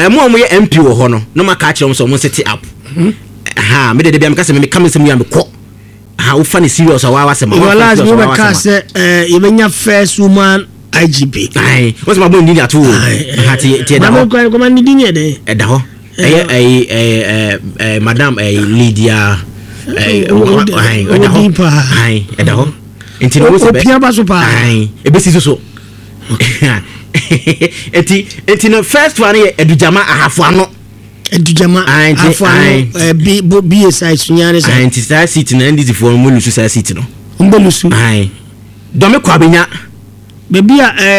mo ye MP wo ho no no maka kire so mo set up ha me de bia me ka se me come sem ya me ko ha wo fa ne serious wa wa se ma wala mo be ka se ye benya first woman IGP ai wo se ma bo ndi ato ha tie da ho ko ma ndi nye de e da ho madam Lydia ai e da ho enti no se be opia ba so pa ai e be si so enti no first one ye edujama ahafo ano edujama ahafo ano BSI sunyane sa enti sa seat na ndi fo mo lusu sa seat no mbolusu ai dome kwa benya bebi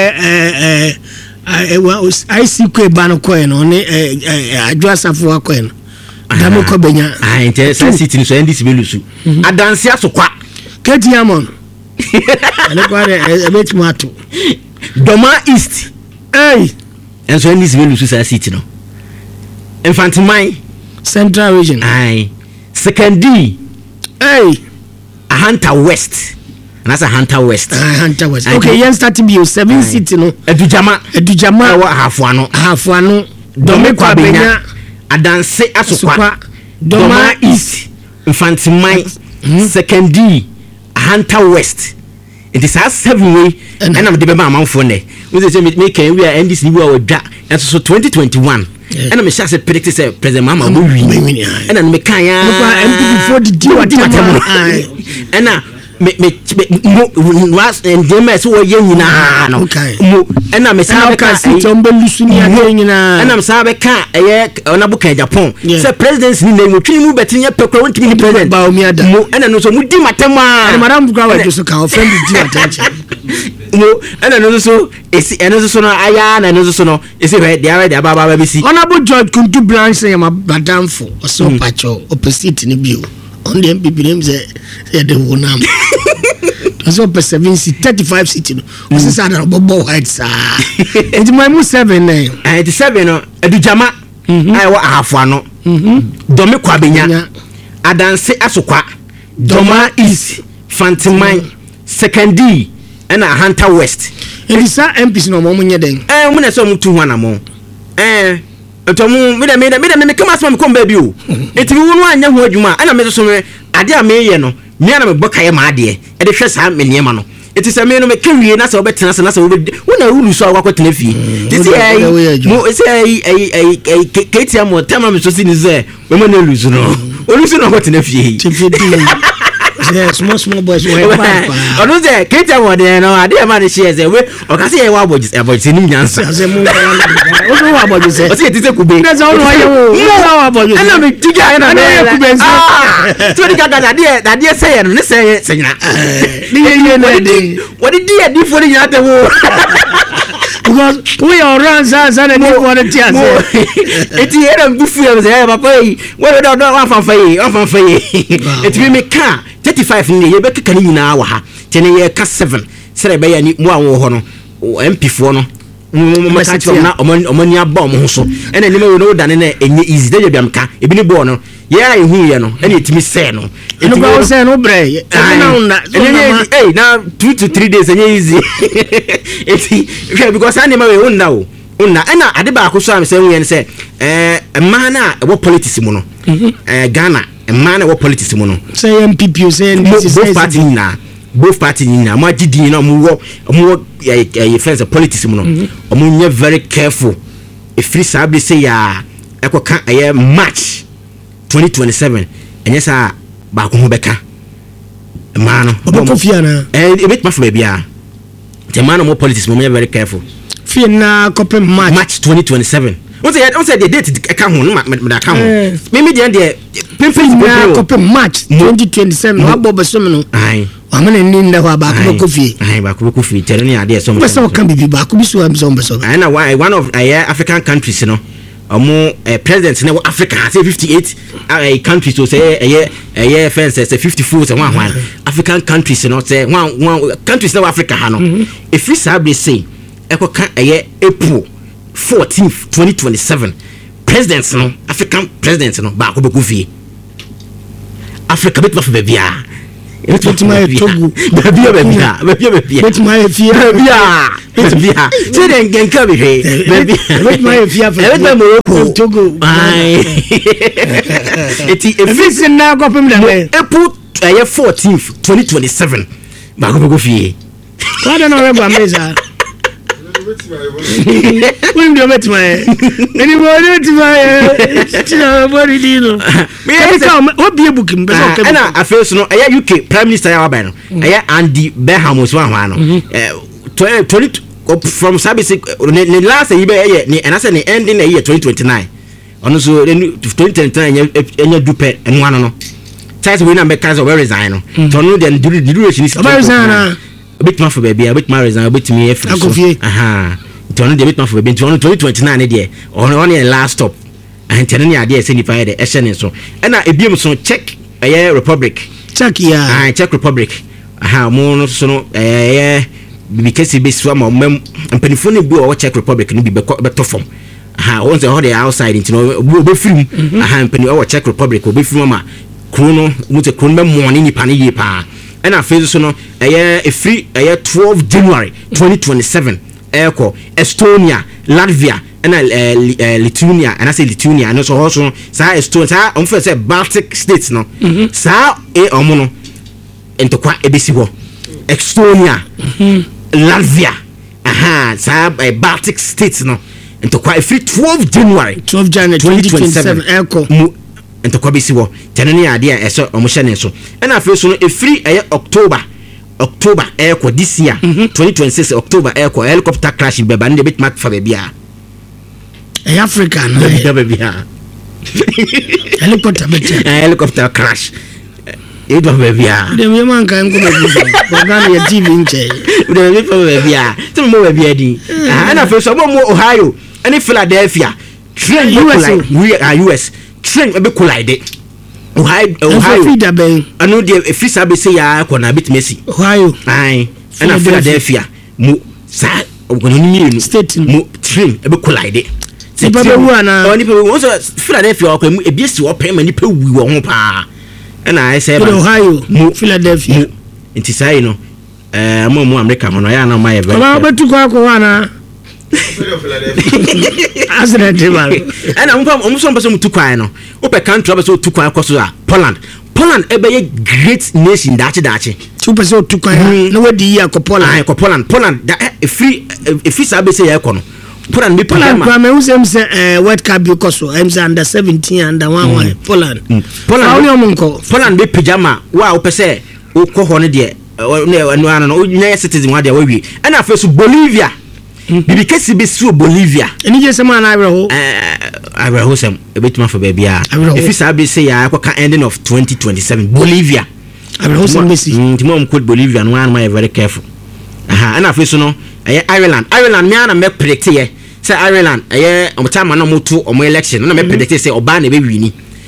I see kwe bano kwe no ne adwa safo akwe no dame ko benya enti sa seat ni so ndi sibelusu adanse asokwa keti amon ale kwa ebetmato Doma East and so this will lose a city no Infantimai Central Region second D a Hunter West and that's a Hunter West okay yen start to be 7 city no edujama wa half one Dome kwa benya adanse asokwa Doma East Infantimai second D Hunter West. It is as 7 way and I'm the bema amanfo ne we say me can we end this we are dwa and so 2021 and I'm sure say predict say president mama go win and I'm kan ya before the deal and me was and dem so we nyina no and I'm say ka sit on belusu ni nyina and I'm say ka na buka Japan say president ni na twini mu betinye pekro won twini president ba omi ada and no so mu di matema and madam buka wa so ka offend di attention no and no so esi eno so no aya na no so no esi we dia baba bisi honorable George Kuntu Branch say madam for so pacho opposite ni bio on the MPP name say the wonam so per 35 city no so say na bobo white sa enti my mu 7 na 7 no edujama ai wa ahafo ano dome kwa benya adanse asokwa Doma East Fantimai second D and a Hunter West enti sa MPs no mo nye den mo na so mutu ho na mo to mu me kama asma me kom ba bi o enti wo no anya ho adwuma ana me so me ade a me ye no me ana me bokaye ma ade e de hwe sa me niema no enti se me no me kawie na se obetena se na se wo na rulu so akwa fie ti se mo se ai ketia mo tema me so si ni ze we mo na luzu no oluzu no akwa fie small boys we onu ze ketia mo de no ade ma de share ze we o ka se ye wa abojise nim nyansa ze mo o so wa abojise o se ti se kube na so no aye wo wa abojise ana me diga na kube nso to di gaga na de se ye no ne se ye senyina ni ye na de what did di for ni ate wo because we are run sa na ni for the tears eti era mbufu ya ze papa yi we do wa fanfa yi eti me ka 35 ni ye be keka ni nyina wa ha tene ye ka 7 sere be ya ni mo anwo ho no MP fo no mo ka ti na omani aba omo ho so ena ni me no dane na enye easy de biam ka ebi ni bo no ye a ehu ye no ena etimi se no enu ba se no bre na 2 to 3 days enye easy eti because ani ma we unna o unna ena ade ba ko so am se hu ye ne se ma na e wo politics mu no Ghana man what politics mo no say MPP say both party na mo agidi na mo friends politics mo no mo nya very careful if free sabi say ya ekoka March 2027 enye sa ba ko ho beka man no obeko fia na e bit ma for bia the man mo politics mo nya very careful fia na kope March 2027 on say the date e ka ho no me da ka ho me dey na kope March 2027 wa bobo so me no ai wa me ni nda wa ba ko kofi ai ba ko kofi tere ni ade so me so kan bibi ba ko bi so am so ai na why one of African countries you know president na Africa say 58 countries so say fence say 54 say one African countries you know say one countries na Africa ha no if we say ekoka April 14th 2027 presidents no African presidents no ba ko be kofi Africa bit for bebia Togo bebia bia say den genka be he baby wait my fia for Morocco Togo ai eti efisi na go pem da April 14th 2027 ba go fie kwada na we ba meza we ndio metima eni bo metima tina body dino me obi ebuki mbeso ke na afeso no eya UK prime minister ya waban no eya Andy Burnham so hwa no 20 from service ne last year be ne and I say ne ending the year 2029 ono so 2029 enya dupe enwa no ties we na make case we resign no to no the duration is resign bit man for baby a bit marriage and bit me if aha to no the bit man for baby 2029 there on the last stop and tell me idea say ni fa the action so and ebiem so check republic check ya Czech Republic aha mo no so no because be so am mpanifo ne bi o Czech Republic ni bi be to form aha once how they outside into no be film aha mpani o Czech Republic o be film ma krono mo te krono be mo ni pa ne ye pa and after so no free 12 January 2027 eko Estonia, Latvia and Lithuania and I say Lithuania and also sa Estonia sa on say Baltic states no sa omono ento kwa ebesiwo Estonia Latvia aha sa Baltic states no ento kwa free 12 January 2027 eko ento kwa besiwo tenene ade a eso omohye ne so na afi so no free October eko this year 2026 October eko helicopter crash beba ne bit mark for bebia Africa no bebia helicopter crash edo bebia dem ye man kan ko bebia Ghana ya TV nche dem ye bebia tell mo bebia di na afi so mo Ohio and Philadelphia train US train be collide Ohio feed aben anu de efisa be say ya ko na bit Messi Ohio ai na Philadelphia mu sa ogono ni state mu train be collide se pa be wu ana oni pe wo so Philadelphia ko mu ebiesi wo pe ma ni pe wu wo ho pa na ai say Ohio mu Philadelphia nti sai no mu America mo no ya na ma ye be ba betu ko wana Azra Demal and I'm some person to cry no open country so to cry cause Poland ebe ye great nation dachi two person to cry no we di ko Poland that free sabe say ya ko no Poland me Poland kwa me usem say World Cup because so I'm under 17 under 1 Poland Poland be pajama wa opese o ko ho ne de no nya citizen wa de wa wi and afa so Bolivia bibi kesi be so Bolivia eni je se man Ibraho sem ebetuma for baby a if you sabe say ya kwa ending of 2027 Bolivia Ibraho sem Messi timom code Bolivia no an very careful aha and afa so no Ireland me ana me predict ye say Ireland omtama na moto omo election na me predict say oba na be wini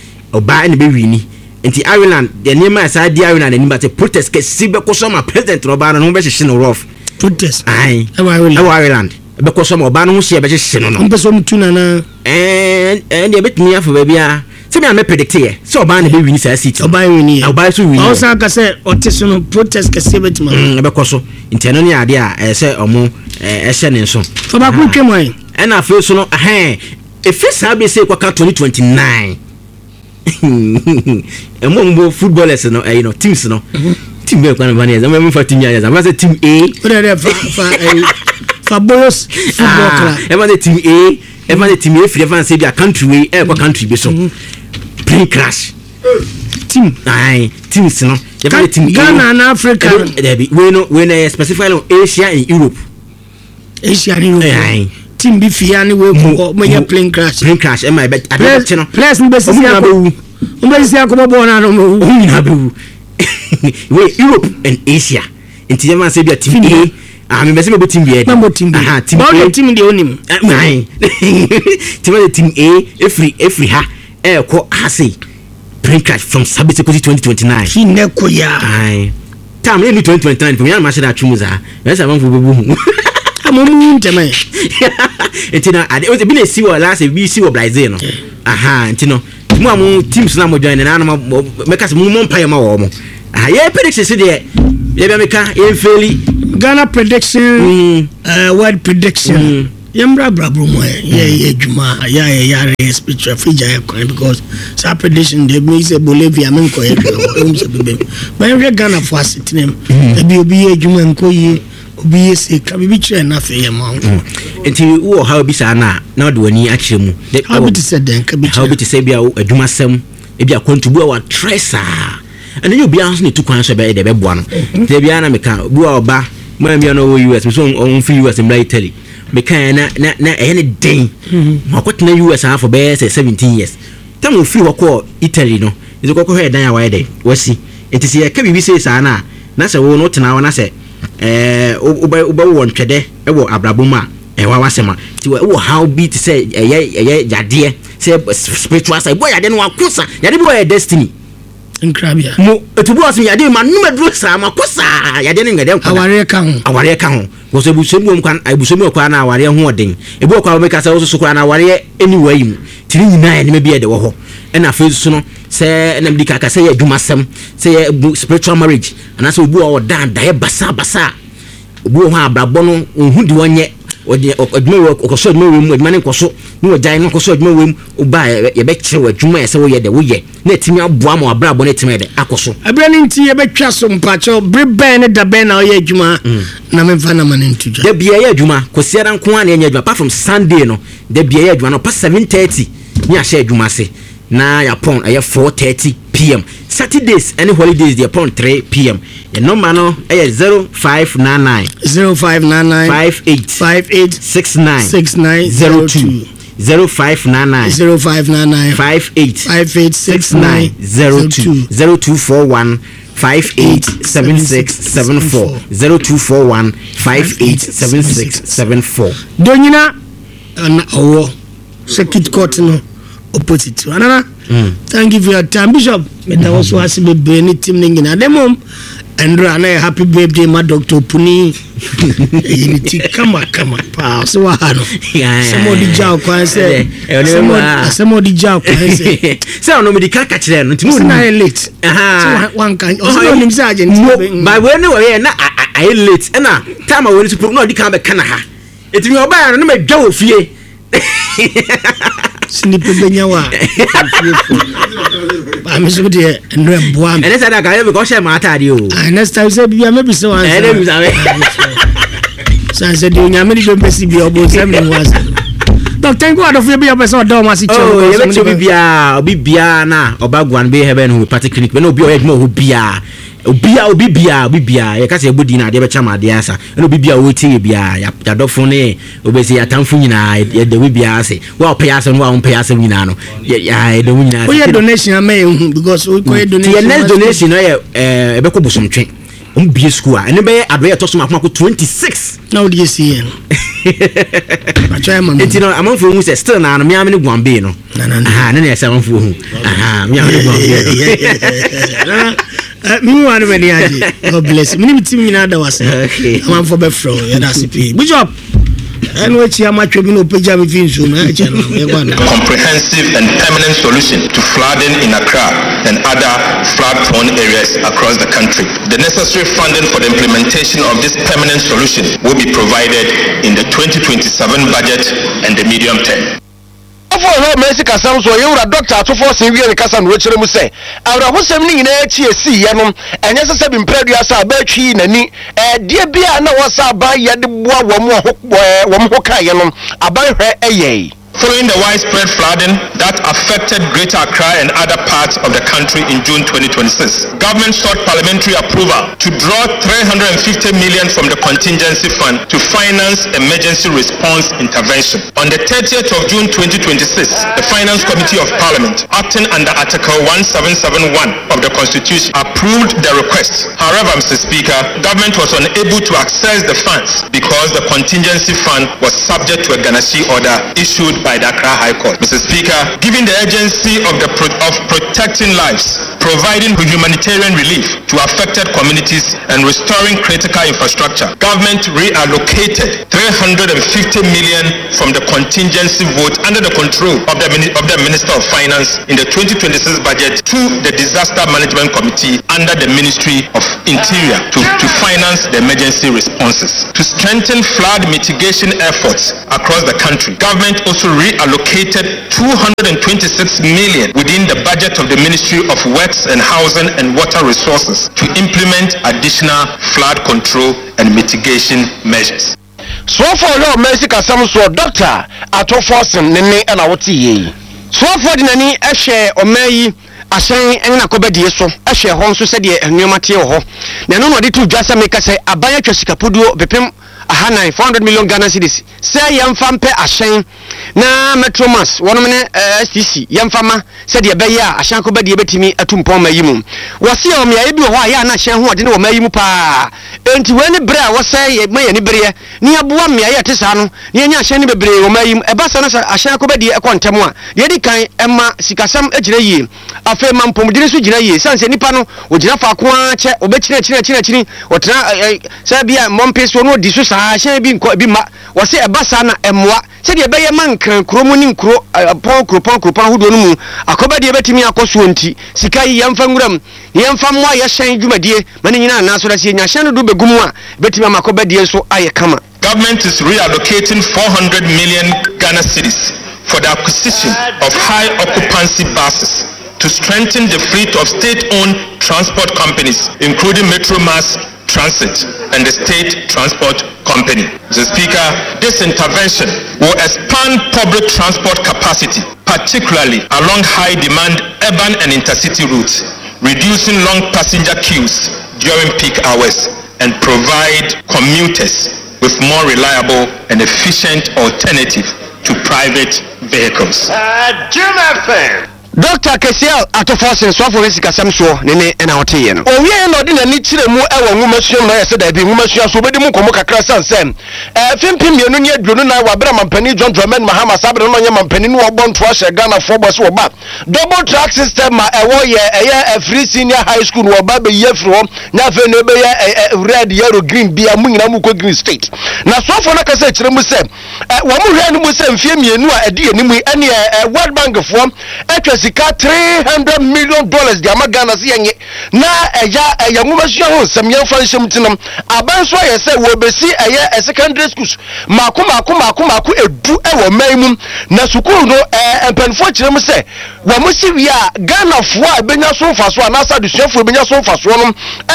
enti Ireland the name as I di Ireland ni ba te protest kesi be ko so ma president no ba no be hye no rough protest ai Ireland be ko so ma oba no ho hye be hye no mpeso mtuna na and bit me for baby a say me predict here so oba na be win say city oba win oba so win o sa ka say oteso no protest kesi be tuma be ko so inteno ni ade a say omo hye ne so so ba ku twemai and afi so no if sabe say kwa 2029 among footballers no teams no team be kwa na ya me for team ya ya say team A for boys football club e team A e team A free fan say their country we kwa country be so plane crash team teams no e team Ghana and Africa we no specifically Asia and Europe team be fiani we mo plane crash e my bet no place no be si akobo bona no mo we Europe and Asia nti dem say be team A me be say me team B team aha team A team de onim team A every ha ko hase plane crash from Sabete 2029 he ne ko ya time in 2029 for me na ma sheda twumuza yes am for bebu amomu ntema entina ade o be na si wo last be si wo Brazil no aha entino mo am teams na mo join na na make us mo mpaye ma wo mo ye prediction se de ye be meka ye feli Ghana prediction, word prediction. Yambra brabrumo ye juma ya spiritual figure because sa prediction they me say Bolivia men ko ye but every Ghana for sit name e bi ye juma nko ye obi ye se ka bi tire na fe ye ma enti wo how bi sa na de wani a kire mu how bi say den ka bi how bi say bia adwuma sem e bia contribute wa tresa and you be answer to kwan so be de be boa no te bia na meka bua oba ma bia no US so on free US in Italy meka na any day makotena US for be 17 years tam free wako Italy no is ko ko he dan awa dey wasi enti se ka bibi say sa na se wo no tena na se uba won twede e wo abraboma e wa wasema ti wo how beat say yade say spiritual side boy yade no akosa yade boy destiny Nkrabia mo etubu asem yade ma no maduro sa makosa yade ne ngade aware ka ho wo se busemu kwan abusomu kwa na aware ho oden ebu kwa me ka sa wo so kwa na aware anyway mu tiri nyina ne me bia de wo ho na afi so no se na mdika ka say adwumasem say spiritual marriage ana se obu o dan da basa obu ho abrabo no ohu di wonye odme okoso odme wem odme ne koso ni ojan no koso odme wem oba ye be kire adwuma ye se wo ye de wo ye na timi aboa ma abrabo ne timi de akoso abrani nti ye be twa so mpacho brebe ne da be na ye adwuma na me fa na mane ntuja da bia ye adwuma kosiera nko an ye adwuma apart from Sunday no da bia ye adwuma no pa 7:30 ni a share adwuma se na ya pon 4:30 p.m. Saturdays and holidays they upon 3 p.m. The number no 0599 58 69 02 0599 58 69 02 0241 587674 0241 587674 Donyina na owo circuit court no opposite anana thank you for your time Bishop me da was wasi be brain team ngina demom Andra na happy birthday my Dr. Puni unity kama pa so wa no somebody jaw kwan say somebody jaw kwan say say no me di ka kire no ntimu na late so one kan so nim say agent by when we we na I late na time we to no di kan be kana ha etimi oba no me dwa ofie snipe benyawa ba me so de ndre boam ene sada ka be ko share ma atade o next time say bia me be so an ene bi sabe sanse de nyame di be si bi obo sem ni was doctor go out of be your person do ma si oh ye be obi bia na obagwan be hebe no party clinic be no obi o ye dmo bia obi bia ye ka se ebodi na de be chama de asa no obi bia wo tie bia ya dofo ne obesi atamfo nyina ye de we bia ase wa pay ase no wa pay ase nyina no ya de nyina we donation am because we ko donation ye next donation no ye ebe ko bosomtwe bie school ene be adwe to so makoma ko 26 na wo de see en acha man enti no amanfo hu se still na no me amene guambe no aha na na se amanfo hu aha me amene guambe me want to be God bless me team nyina da wase amanfo be fro ya da CP Bishop and which you are much no page me fin so na comprehensive and permanent solution to flooding in Accra and other flood-prone areas across the country. The necessary funding for the implementation of this permanent solution will be provided in the 2027 budget and the medium term. For her Mexican Sam's or you're a doctor to force in real Cassan Richard Muse. I was sending in HSC Yanum and yes, I've been previous as a Berchi and dear Bia no was a by Yadibwa Wamhoka Yanum, a by her a. Following the widespread flooding that affected Greater Accra and other parts of the country in June 2026, government sought parliamentary approval to draw 350 million from the contingency fund to finance emergency response intervention. On the 30th of June 2026, the Finance Committee of Parliament, acting under Article 1771 of the Constitution, approved the request. However, Mr. Speaker, government was unable to access the funds because the contingency fund was subject to a Ganassi order issued by the Accra High Court. Mr. Speaker, given the urgency of protecting lives, providing humanitarian relief to affected communities, and restoring critical infrastructure, government reallocated 350 million from the contingency vote under the control of the Minister of Finance in the 2026 budget to the Disaster Management Committee under the Ministry of Interior to finance the emergency responses. To strengthen flood mitigation efforts across the country, government also reallocated 226 million within the budget of the Ministry of Works and Housing and Water Resources to implement additional flood control and mitigation measures. So for your Mexico Samso Doctor Atofosin Nene and Awoti. So for the Nani Ashe Omei Ashen and Nakobedi so Ashe Honsu said ye and Numatio ho. Nano di to just make us say Abaya Chesikapudio Bepim Ahana 400 million Ghana cedis. Say young fampe Ashen na Metromas one minute STC young fama said ye beya Ashanko Bedi Betimi Atumpoma Yimu. Was he on me Ibu Haya Shan who didn't know Mayimu pa. And to any bra was say may any brea near Buamia Yatisano, near Shani Bebre or Mayim, a Bassana Ashanko Bedi a quantamwa, the Edikai Emma Sikasam Ejre, a fair man Pomodinus Ujina, Sans Nipano, or Jaffa Quache, or Betchina Chini, or Sabia Mompes or no Disusa, Shabin Bima, was say a Bassana Emwa, said a Bayer man can cromoning crow, a pon who don't know, a Cobadi Betimi Akosunti, Sikai Yamfangram, Yamfamwa Yashan Jumadie, Manina Nasura Shan do Begumwa, Betima Makobadi so Ayakama. Government is reallocating 400 million Ghana cedis for the acquisition of high occupancy buses to strengthen the fleet of state-owned transport companies, including Metromas Transit and the State Transport Company. Mr. Speaker, this intervention will expand public transport capacity, particularly along high-demand urban and intercity routes, reducing long passenger queues during peak hours, and provide commuters with more reliable and efficient alternative to private vehicles. Dr. Kesiel Atofosin Swafo Mexico Samso Nene and Aotian. Oh, we are not in a niche mu ewa ngumasyon na yese da bi ngumasyon so bedi mu komo kakra sansem. Fimpim yenu nye dwonu na wabra mampani John Dramani Mahama sabre no nya mampani no obon to ahye Ghana for boss wo ba. Double track system ma ewo ye eye free senior high school wo ba be ye fro nya fe no be ye red yellow green bia mu nyina mu ko green state. Na Swafo na kasa kire mu se wo mu hwe no mu se mfie mienu a edi enimu ene World Bank fo $300 million the Amagana Siang na eya ngumasyon sam yan fanshim tinam abanso ye se wo besi a secondary schools maku edu ewo maimum na sukuru no empanfo kirem se wo musi wi a Ghana fo a benya so faso anasa dusuafo benya so faso no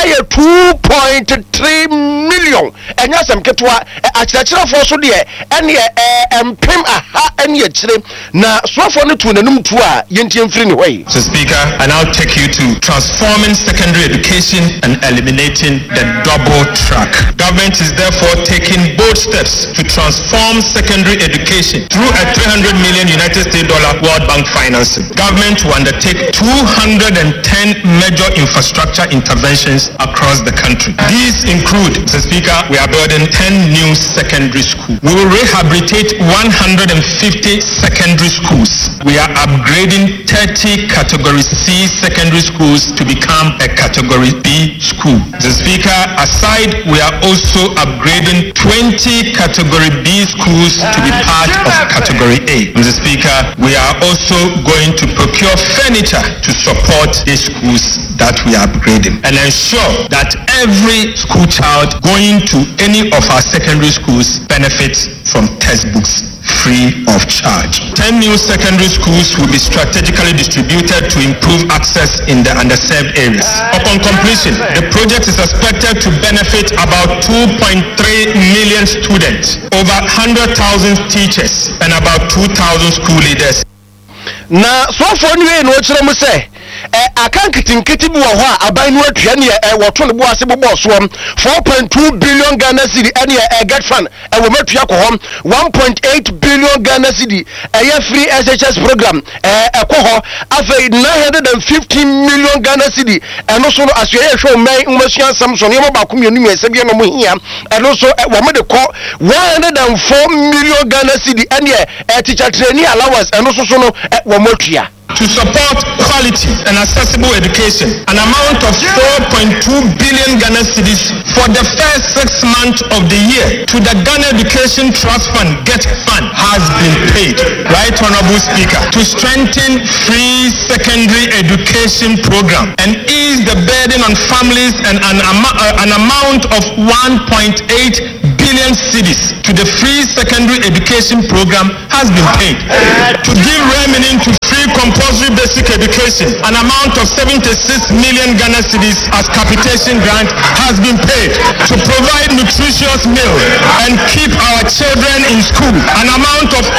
2.3 million enya sam ketwa akirachira fo so de ene empem aha ene akire na sofo no tu nanum tu a yenti Mr. Speaker, I now take you to transforming secondary education and eliminating the double track. Government is therefore taking bold steps to transform secondary education through a $300 million World Bank financing. Government will undertake 210 major infrastructure interventions across the country. These include, Mr. Speaker, we are building 10 new secondary schools. We will rehabilitate 150 secondary schools. We are upgrading 30 Category C secondary schools to become a Category B school. Mr. Speaker, aside, we are also upgrading 20 Category B schools to be part of Category A. Mr. Speaker, we are also going to procure furniture to support these schools that we are upgrading and ensure that every school child going to any of our secondary schools benefits from textbooks free of charge. 10 new secondary schools will be strategically distributed to improve access in the underserved areas. Upon completion, the project is expected to benefit about 2.3 million students, over 100,000 teachers, and about 2,000 school leaders. Na so for ni no chire mu se akankinkiti bi wo ho a aban no atua ne woto ne bo ase bobo so 4.2 billion Ghana cedi ene get fund wo matua ko ho 1.8 billion Ghana cedi free SHS program ho afei 950 million Ghana cedi eno so no asue hwe man umasua samson yo ba komienu ese bi no mo hia eno so wo me de ko 104 million Ghana cedi ene teacher training allowance eno so no wo matua to support quality and accessible education. An amount of 4.2 billion Ghana cedis for the first 6 months of the year to the Ghana Education Trust Fund (GET Fund) has been paid. Right Honorable Speaker, to strengthen free secondary education program and ease the burden on families, and an amount of 1.8 billion cedis to the free secondary education program has been paid. To give remedy to free compulsory basic education, an amount of 76 million Ghana cedis as capitation grant has been paid. To provide nutritious meals and keep our children in school, an amount of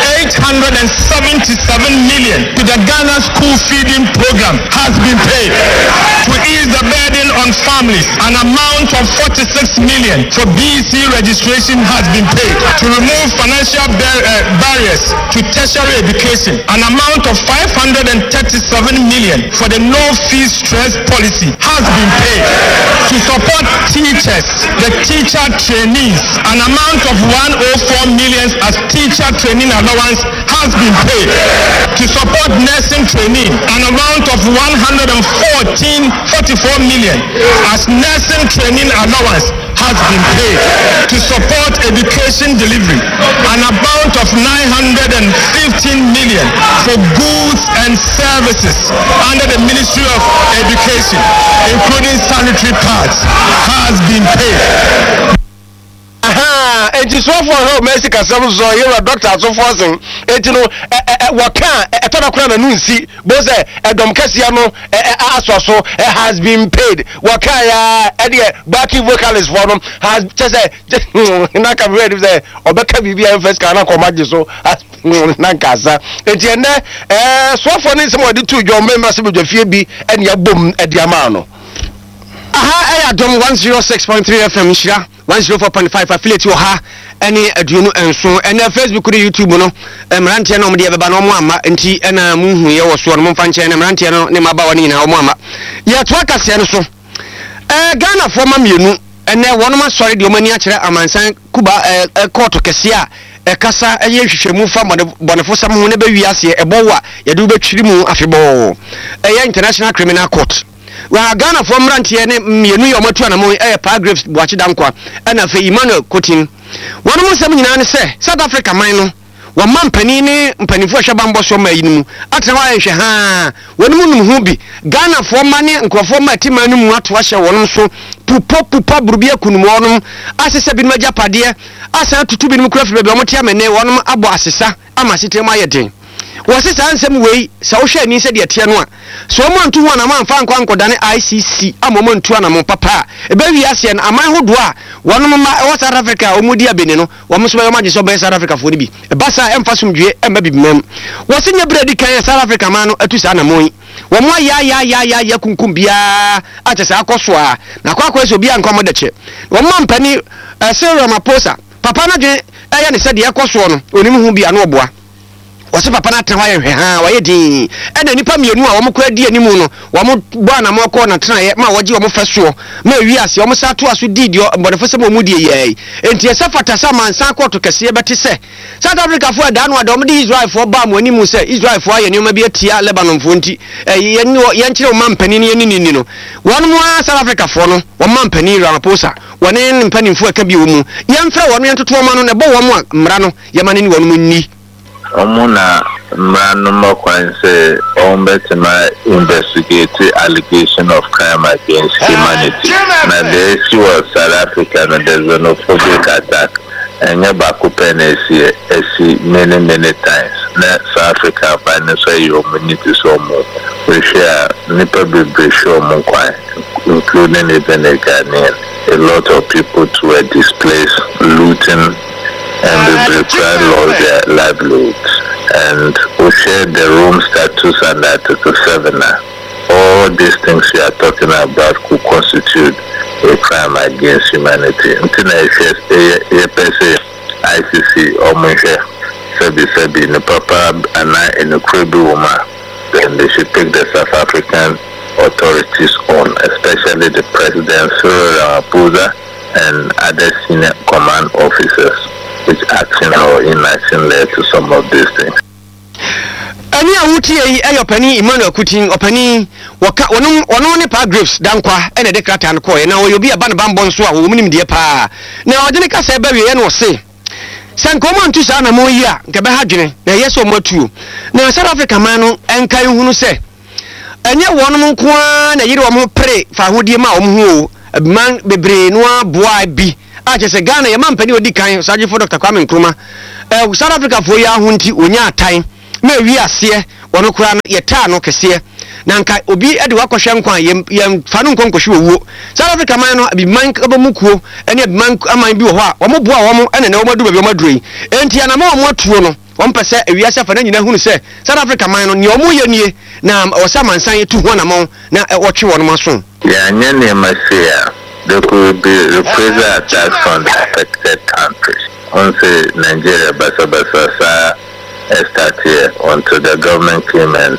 877 million to the Ghana school feeding program has been paid. To ease the burden on families, an amount of 46 million for BC registration has been paid. To remove financial barriers to tertiary education, an amount of 537 million for the no fee stress policy has been paid. To support teachers, the teacher trainees, an amount of 104 million as teacher training allowance has been paid. To support nursing training, an amount of 144 million as nursing training allowance has been paid. To support education delivery, an amount of 915 million for goods and services under the Ministry of Education, including sanitary pads, has been paid. Enti so for how Mexico some so you are doctor so forcing enti no waka etona kura na nunsi bo say edom kasia no asoso has been paid waka ya backing vocalist for them has just na ka ready say obeka bibia first kana komaje so na nkasa enti ene so for ni some de two dwom members be dwafie bi ene ya bom ediama no Dom 106.3 FM Shira 104.5 affiliate yo ha any aduno enso and Facebook or YouTube no mrantie no mde beba no mo ama nti na muhu ye wo so no mfa nche na mrantie no ne maba woni na mo ama ye to akase no so Ghana forma mienu ene wono sorry de omani a kire amansan kuba court kese a kasa ye hwehwemu fa bonefo sam ho ne ba wiase ebowa ye de betwiri mu afebo International Criminal Court wa Ghana for mrantie ne mienu yo matu na mo paragraphs buachi dankwa na fe Emmanuel Kotin wono mo sam nyina ne se South Africa man no wa mampani ne mpanifo hwebambo so ma yinu atena wa hwe ha wono mu num hu bi Ghana for mane nkrofo ma timanu mu ato ahye wono so pupa burubia kunum wono asese bi maja pade asa tutu bi mu krafi be mo tia mene wono abo asesa ama sitem ayeden wose sansem wei sa wo hwe ni se de tie no a so mo ntu ho na ma mfa nkwa nkodane ICC amomo ntu na mo papa e ba wi ase na aman hodo a wono ma South Africa omudi abene no wo mo so be ma je so be South Africa fo ni bi e ba sa emfa somdwe e ma bibimam wose nya bredi kan South Africa man no atu sa na mo yi wo mo ya kunkum bia a che sa akoso a na kwa so bia nko mo de che wo mo mpani Cyril Ramaphosa papa na je ya ne se de akoso no onim hu bia no oboa wase papa na tena hwe ha waye din ena nipa mienu a wo mko adi animu no wo mo bua na mo ko na tena ye ma woje wo mo feso ma wi ase wo mo sa to aso didio mbodefo se mo mudie ye enti ese fata sa mansan ko to kese beti se South Africa fo da no adom de Israel fo ba mo animu se Israel fo aye nyoma bi atia Lebanon fo nti ye nkire wo mampani ne ni no won mo South Africa fo no wo mampani Ramaphosa wone mpani fo aka bi wo mu ye mfra wo no yentoto wo ma no ne bo wo mo mra no ye ma ne ni wo no ni Omuna Manuma Kwanse Ombetima investigate allegation of crime against humanity. Now the issue of South Africa and the xenophobic attack and Yabakupenesi many times. Now South Africa financial humanity so more. We share Nipa Bibisho Mukwan, including even a Ghanaian. A lot of people were displaced, looting and they require lost their livelihoods. And we share the room status under Article 7. All all these things you are talking about could constitute a crime against humanity. Until I say ICC or Moshe Sebi in the Papa and in the Krebi woman, then they should take the South African authorities on, especially the President Cyril Ramaphosa and other senior command officers, which action or inaction led to some of these things. Any awuti ayo pani Emmanuel Kutin opani waka wono ne paragraphs dankwa ene de krata no koye na oyobi aba ne bambon so a wo munim de pa na ode ne kasa ba wie no se sankoma ntu sa na mo yi a nke be ha dwene na yeso matuo na South Africa man no enkan hunu se enye wonom nko a na yire wo mo pre fa hodie ma wo ho man bebre no aboa bi a chese Ghana ye man pani odi kan Sergeant for Dr. Kwame Nkrumah South Africa fo ya ho nti onya atan me wi ase wono kura no yeta no kese na nka obi ede wakɔhwɛ nkwa yem fa no nkonkohwe owuo South Africa man no bi man abamukuo ene bi man aman bi wo hɔ a wɔmo boa wɔmo ene na wɔmo du ba bi wɔmo aduroi enti ana ma wɔmo atuo no wɔn pɛsɛ ewiase fa na nyina hunu sɛ South Africa man no ne wɔmo yɛ nie na wɔsa mansan tu ho na mo na wɔtwe wɔn maso yeah nyane masia there could be reprisal attacks from the affected countries on say Nigeria basa start here until the government came and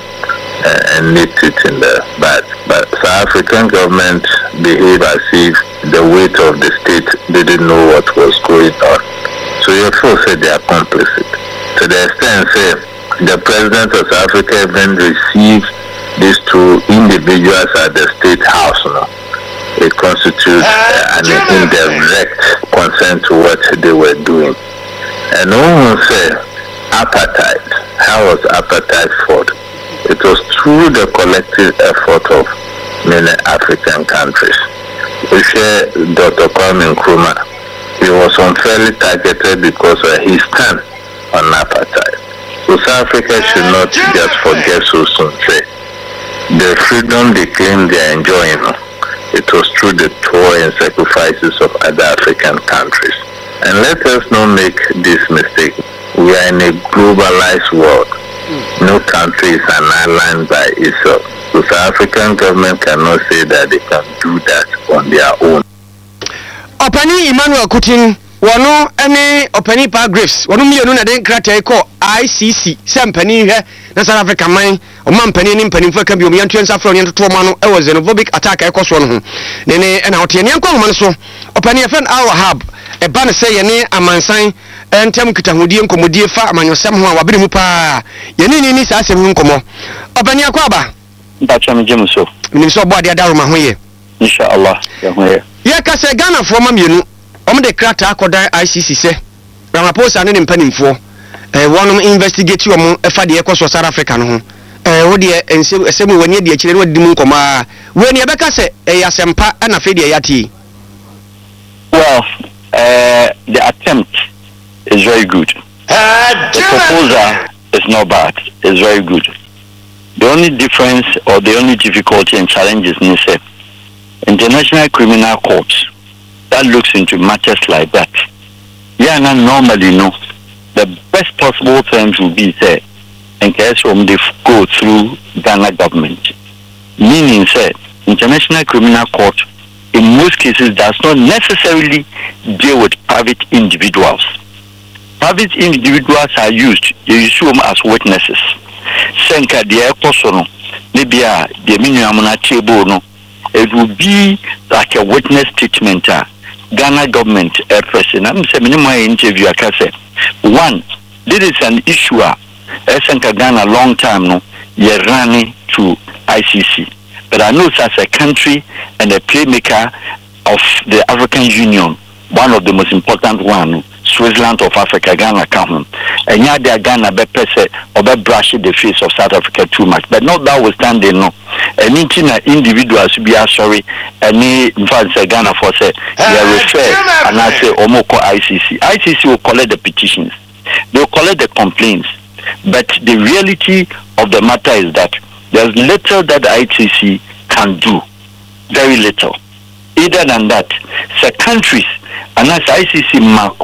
nipped it in the bud. But South African government behaved as if the weight of the state didn't know what was going on. So you also said they are complicit. To the extent say the president of South Africa even received these two individuals at the state house now. It constitutes an indirect consent to what they were doing. And no one said apartheid. How was apartheid fought? It was through the collective effort of many African countries. We share Dr. Kwame Nkrumah. He was unfairly targeted because of his stand on apartheid. So South Africa should not just forget so soon. Say, the freedom they claim they are enjoying, it was through the toil and sacrifices of other African countries. And let us not make this mistake. We are in a globalized world. No country is an island by itself. The South African government cannot say that they can do that on their own. Opani Emmanuel Kutin, wano any opani paragraphs, wano mienu na den krata ko ICC, sempani he na South Africa man, o man pani ni mpani mfa kambi o miantu ensa afro ni to ma no e was xenophobic attack e ko so no ho. Nene na hote ne ankwa man so. Opani friend Al Wahab e ba ne say ye ne amansan entem kitahudie nkomodie fa amanyosem ho a wabere mu pa ye ni sa asem nkomo Opani akwaba mpacha mjem so nim so bo ade daroma ho ye inshallah ya ho ye ye ka se Ghana fo mamienu de krata akodan ICC se Ramaphosa ne mpanimfo wonom investigate wo efa de ekoso South Africa no ho wo de ensem wani de akire wadi mu nkoma we ne be ka se yasempa na fe de yati well the attempt is very good. The proposal is not bad. It's very good. The only difference or the only difficulty and challenge is International Criminal Court that looks into matters like that. Yeah, now normally the best possible terms will be there in case they go through Ghana government. Meaning International Criminal Court in most cases does not necessarily deal with private individuals. Private individuals are used, they use them as witnesses. Senka the person, maybe the minimum table, no, it will be like a witness statement. Ghana government person. I'm saying in my interview, I can say, one, this is an issue. Senka Ghana long time, no, you're running to ICC. But I know as a country and a playmaker of the African Union, one of the most important one. Switzerland of Africa, Ghana come. And yeah, they are Ghana be pese or be brush the face of South Africa too much. But not notwithstanding, no. And individuals be sorry, any in fact say Ghana for say they refer and I say Omoko ICC. ICC will collect the petitions, they will collect the complaints. But the reality of the matter is that there's little that the ICC can do. Very little. Either than that, the countries and as ICC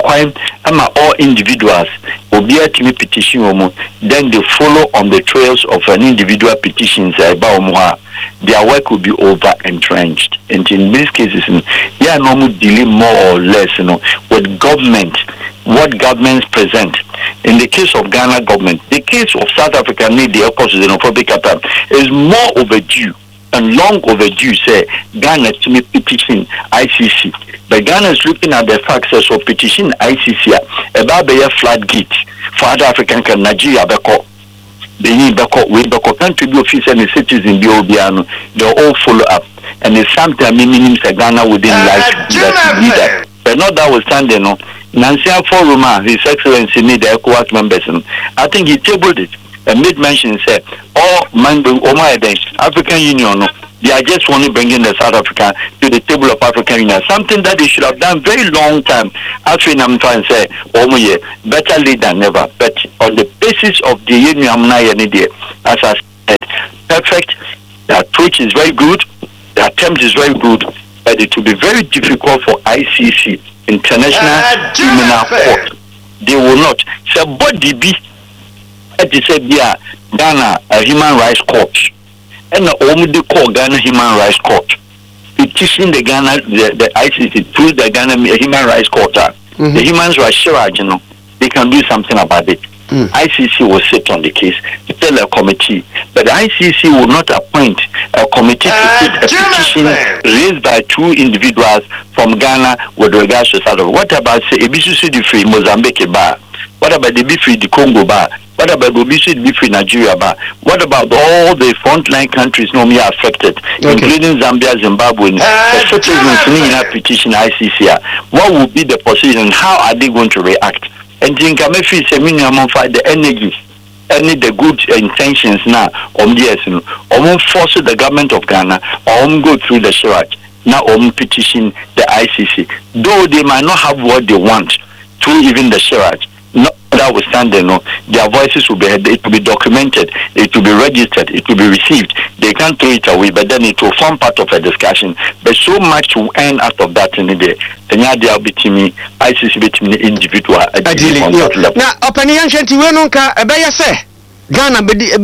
all individuals will be a petition, then they follow on the trails of an individual petitions their work will be over entrenched. And in these cases, they are normally dealing more or less, with government, what governments present. In the case of Ghana government, the case of South Africa, the xenophobic attack is more overdue and long overdue. Say Ghana to me petition ICC, but Ghana is looking at the facts of petition ICC about the floodgate for other African countries, Nigeria, Beko, Benin, Beko, we Beko country be official and citizens be Obiano. They all follow up, and it's something minimum Ghana within like that leader. But not that was standing no. Nancy Foruma, His Excellency, need the ECOWAS members. I think he tabled it and made mention, said, all African Union, they are just only bringing the South Africa to the table of African Union, something that they should have done very long time. Actually, I'm trying to say, better late than never. But on the basis of the Union, as I said, perfect, the approach is very good, the attempt is very good, but it will be very difficult for ICC, International Criminal Court. They will not. So, body be, it said, yeah, Ghana, a human rights court, and the call Ghana Human Rights Court, petitioning the Ghana, the ICC through the Ghana Human Rights Court. The human rights, they can do something about it. ICC will sit on the case to tell a committee, but the ICC will not appoint a committee to sit a petition raised by two individuals from Ghana with regards to South Africa. What about say Ebisu the free Mozambique bar? What about the free the Congo bar? What about the Ebisu free Nigeria bar? What about all the frontline countries normally affected, including Zambia, Zimbabwe, the citizens in a petition ICC? What will be the position and how are they going to react? And think I may feel minimum fight the energies, any the good intentions now or force the government of Ghana or go through the Shiraj now petition the ICC, though they might not have what they want through even the Shiraj. Notwithstanding, their voices will be heard, it will be documented, it will be registered, it will be received. They can't throw it away, but then it will form part of a discussion. But so much to earn out of that in the day. And now they are between me, ICC between the individual. Now, opinion change we no ka ebeye say Ghana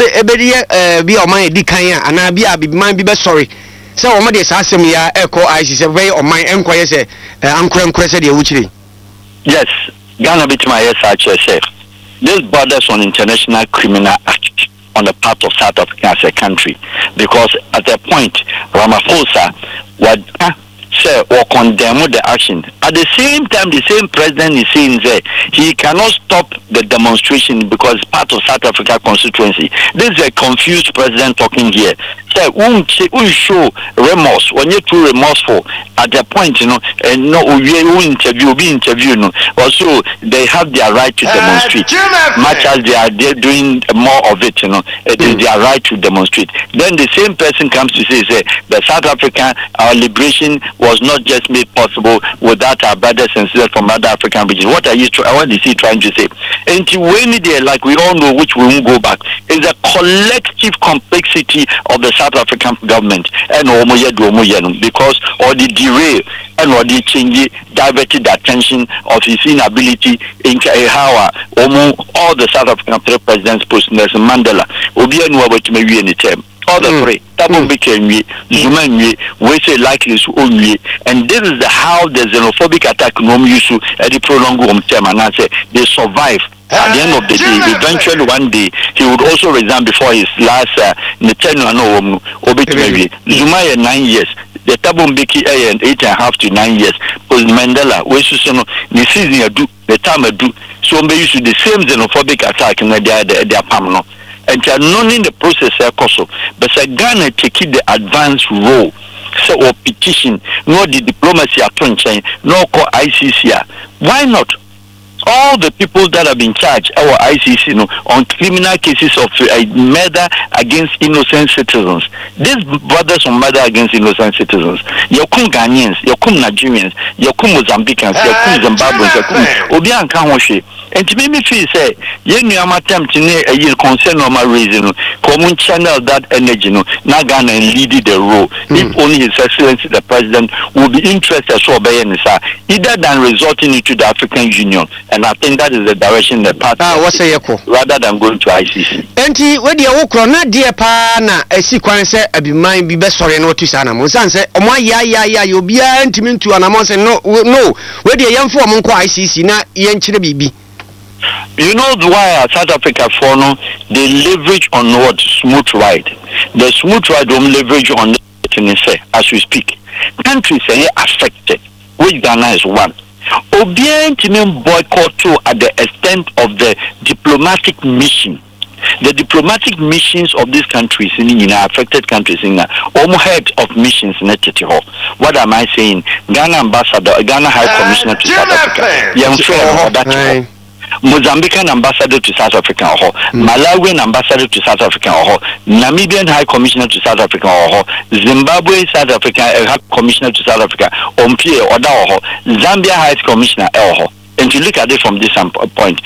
be o man di kan and na be man be sorry. Say o ma dey sa asem ya eko ICC be o man enkoye say ankure say dey wuchiri. Yes. Ghana bit my SHSF. This borders on International Criminal Act on the part of South Africa as a country, because at a point Ramaphosa would say or condemn the action. At the same time, the same president is saying that he cannot stop the demonstration because it's part of South Africa constituency. This is a confused president talking here. Say, we show remorse when you're too remorseful at the point, and be interview, also they have their right to demonstrate. Much as they're doing more of it, it is their right to demonstrate. Then the same person comes to say the South African our liberation was not just made possible without our brothers and sisters from other African regions. What is he trying to say? And when they like we all know, which we won't go back, is the collective complexity of the South African government and because or the derail and or the change diverted the attention of his inability in how all the South African presidents post Nelson Mandela obi anu about me wi any term all the three Thabo Mbeki Zuma we say likely to only, and this is how the xenophobic attack used to the prolonged term, and I say they survive. At the end of the day, eventually one day he would also resign before his last tenure. Zuma 9 years. The Thabo Mbeki 8.5 to 9 years. Because Mandela, we should the season do the time do. So we used to the same xenophobic attack in their palm. And they are not in the process also. But Ghana take the advanced role. So or petition, no the diplomacy at no call ICC. Why not? All the people that have been charged, our ICC, on criminal cases of murder against innocent citizens. These brothers on murder against innocent citizens. Yokum Ghanaians, Yokum Nigerians, Yokum Mozambicans, Yokum Zimbabweans, Yokum Obian Kanwoshe. And to make me feel say, you am attempting a concern on my reason, common channel that energy, Nagana and lead the role. If only His Excellency the President will be interested so either than resorting into the African Union And I think that is the direction the party rather than going to ICC. Enti we de wokro na de pa na asi kwan se abiman bi be sore na otu sana mo san se omo ya obia ntimi ntu anamon se no we de yemfo omo nko ICC na yenkyere bibi. You know why South Africa for no they leverage on what smooth ride. The smooth ride don't leverage on the as we speak. Countries are affected, which Ghana is one. Obien Timin boycott too at the extent of the diplomatic mission. The diplomatic missions of these countries in affected countries in head of missions in what am I saying? Ghana ambassador, Ghana High Commissioner to South Africa. Young friend Mozambican ambassador to South Africa Malawian ambassador to South Africa Namibian High Commissioner to South Africa Zimbabwe South Africa High Commissioner to South Africa Zambia High Commissioner and to look at it from this point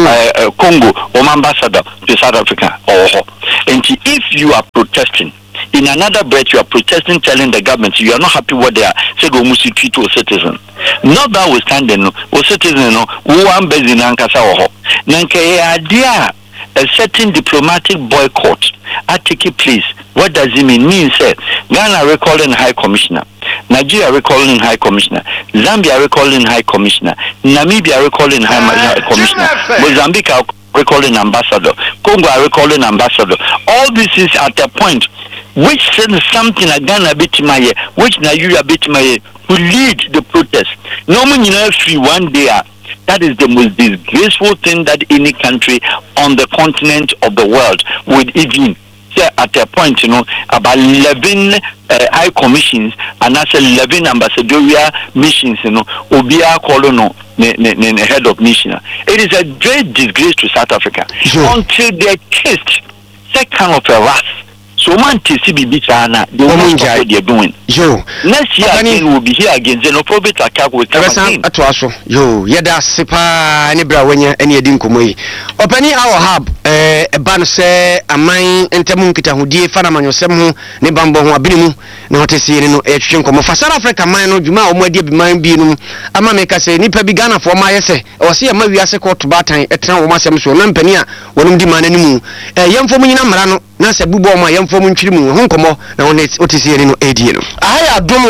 Congo ambassador to South Africa and if you are protesting in another breath you are protesting telling the government you are not happy what they are said we must treat to a citizen not that we stand o citizen who am bezin ankasa nanke idea a certain diplomatic boycott taking place. What does it mean? Means Ghana recalling High Commissioner, Nigeria recalling High Commissioner, Zambia recalling High Commissioner, Namibia recalling High Commissioner, Mozambique recalling ambassador, Congo recalling ambassador. All this is at a point which says something like Ghana Bitimaye, which Nigeria Bitimaye to lead the protest. No one free one day. That is the most disgraceful thing that any country on the continent of the world would even say at a point, about 11 high commissions and that's 11 ambassadorial missions, Obia Kolono, the head of mission. It is a great disgrace to South Africa until they taste that kind of a wrath. So man TCB China, they will not stop what they're doing. Next year again will be here again. Then no probate attack will come again. Yada sipa any brawenya any edinkumoi. Openi our hub ban se amai entemu kita hudie fana manyosemu ne bambo ho abinimu na hotesi no etwe nkomo fa South Africa man no dwuma o made bi man bi no ama meka se nipa bi Ghana for ma yese o se ma wiase court batan etena wo masem so na mpani a wonum di man animu yemfo munyina mra no na se bubo ma yemfo mu ntwiri mu ho nkomo na otesi no edi no ahaya dom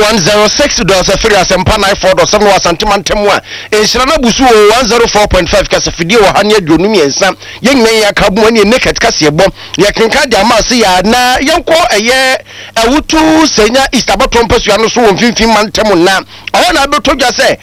106.3 asempa 94.7 wasantimantem a enhyira na busu 104.5 kasafidie wo hane adwonum yensa yenna ya kabu ani naked kasebo ya kenka dia ma se ya na yenko awutu senya istabato mpasua no so wo mfimfim mantem na ona beto dwa se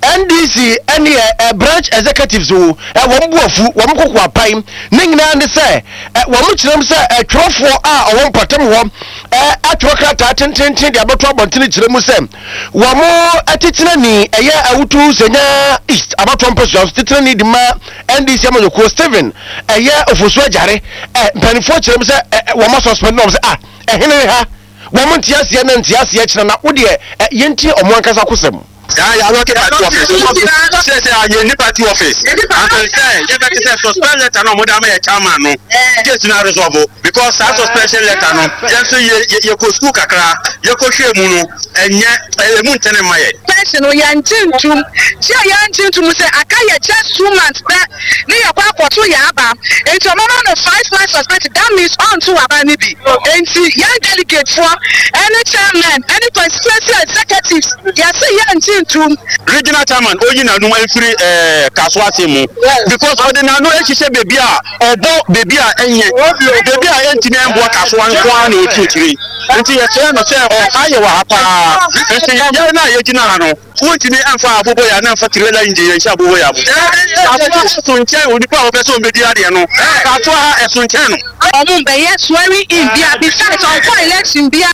NDC any branch executives wo buafu wo mkoko apan ne nyina ne se wo mu kirem se atwofo a wo mpatem ho atwoka ta tenten dia beto abontene kirem se wo mu atitena ni awutu senya east abato mpasua titena ni dima NDC amanyoko Steven ofosu ajare mpanifo kirem se wo ma suspend no se ehene ha wo mu ntiasie na ntiasie kire na wo de yenti omo ankasa kosem I work at party office. Say I need party office. And say you better say suspend letter no more than a chairman no. Just na resolve because that suspension letter no. Just you go school kakra, you go share mu no enye emu ntene maye. Person no yantintum. Say yantintum say akaya just 2 months back. Ni yakwa kwoto ya aba. Enti mama no 5 months suspended. That means on to aba ni bi. Enti young delegate for any chairman, any constituency executives. You say yantintum regional chairman oyina no free kaswati mu because ordinary no ehise baby a obo baby a enye baby a entini embo kaswa nkwa na otuchiri nti ye say no say aye wa hapa nti ye na ye gina ha no wotini amfa abobo ya na amfa trailer inje ye sha abobo ya bu so nche onipa o person be di ade no kato ha eso nche no omo be ye swearing in bia besides on for election bia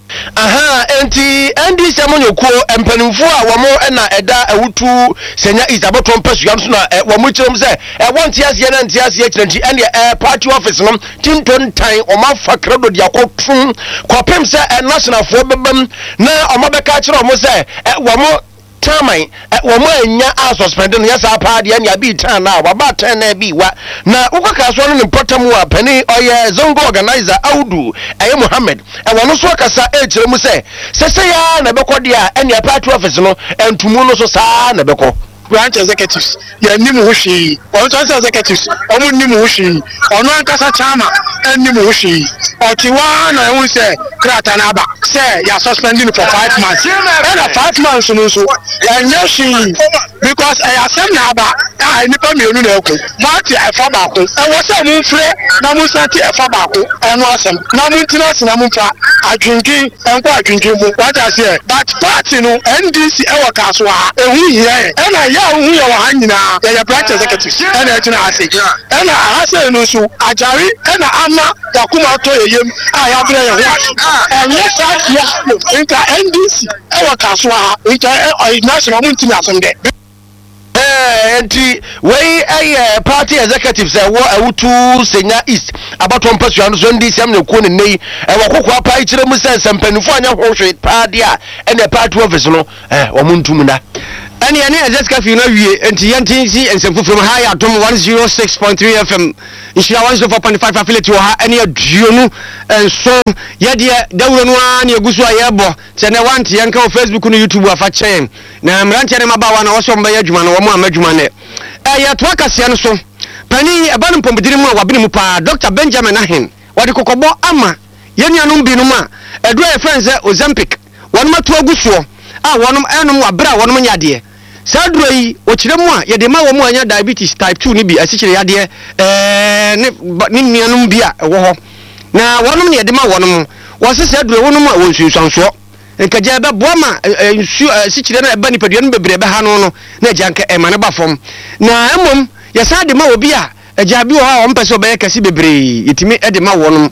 enti NDC amonyoko empanimfo a wo mo na eda awutu senya isaboto mpasua so na wo mo kirem se wonte ase na nte ase kirenti ene party office no tinton tan o ma fa credo dia kotun kopem se national fo bebam na o ma beka kire o mo se wo mo tamai wo mo anya a suspend no yesa pa de anya bi tan na wa ba tan na bi wa na ukaka so no important wa pani oye zongo organizer Audu Mohammed wo no so kasa kire mu se ya na bekọ de a anya party office no entumu no so saa na bekọ branch executives yɛ nim ho hwee constituency executives ɔmo nim ho hwee ɔno ankasa chama ɛnim ho hwee ɔte waa na ɛho sɛ krata na aba sɛ yɛ suspending for 5 months ɛna 5 months no nso ɛnyɛ hwee because ɛyɛ asɛm na aba a nipa mmienu na ɛkɔ maate ɛfa baako ɛwɔ sɛ mo mfrɛ na mo nsa te ɛfa baako ɛno asɛm na mo ntina ase na mo mfa adwendwen ɛnkɔ adwendwen mu wata aseɛ but party no ndc ɛwɔ kaaso a ɛhu hia ɛna yɛ a wohu yɛ wɔ ha nyinaa yɛyɛ branch executives ɛna ɛgyina ase ɛna ahasɛ no nso agyare ɛna ama wakoma tɔ yɛyam a yɛabrɛ yɛ ho ase ɛnyɛ saa tia nka ndc ɛwɔ kaaso a nka national mo ntimi asɛm dɛ nti wei ɛyɛ party executives ɛwɔ ɛwotu senya east abato mpasua no so ndi siam na kuo ne nei ɛwɔ kokwa pa ikyerɛ mu sɛ mpanyinfo anya hwehwe party a ɛna party office no ɔmo ntum da ɛne ɛne Jessica fi na wie nti yɛntin si nsɛmfoforo ha yɛ atom 106.3 FM nhyira 104.5 affiliate wɔ ha ɛne aduonu nso yɛdeɛ dawuro no a ne agusu a yɛbɔ sɛ ne wante yɛnka wɔ Facebook no YouTube afa kyɛn na mmeranteɛ ne mabawa na wɔsɔ mbɛyɛ adwuma no wɔn a madwuma ne ɛyɛ toa kaseɛ no so pani ɛba no mpɔmpɔdiri mu a wabene mu paa Dr. Benjamin Ahen wɔde kokɔbɔ ama yɛnuanom binom a ɛduru yɛ friends Ozempic wɔnom ato agusuo a wɔnom ɛnom wabere a wɔnom nyadeɛ saa duro yi okyerɛ mu a yɛde ma wɔ mu anya diabetes type 2 ni bi asikyere yadeɛ ne nuanom bi a ɛwɔ hɔ na wɔnom ne yɛde ma wɔnom wɔse saa duro wɔnom a wɔnsunsuansoɔ nkagya bɛboa ma nsu asikyere na ɛba nipadua no bebree bɛha no no na agya nka ɛma ne ba fam na mmom yɛsa de ma obi a agya bi wɔ hɔ a wɔmpɛ sɛ ɔbɛyɛ kɛse bebree yɛtumi de ma wɔnom